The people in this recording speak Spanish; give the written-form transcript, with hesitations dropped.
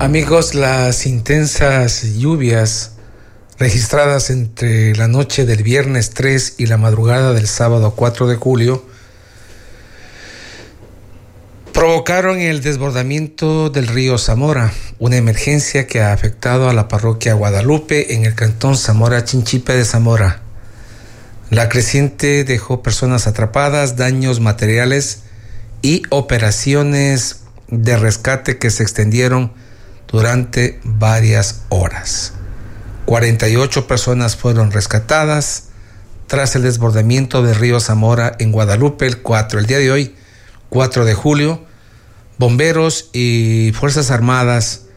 Amigos, las intensas lluvias registradas entre la noche del viernes 3 y la madrugada del sábado 4 de julio provocaron el desbordamiento del río Zamora, una emergencia que ha afectado a la parroquia Guadalupe en el cantón Zamora-Chinchipe de Zamora. La creciente dejó personas atrapadas, daños materiales y operaciones de rescate que se extendieron durante varias horas. 48 personas fueron rescatadas tras el desbordamiento del río Zamora en Guadalupe el día de hoy, 4 de julio. Bomberos y Fuerzas Armadas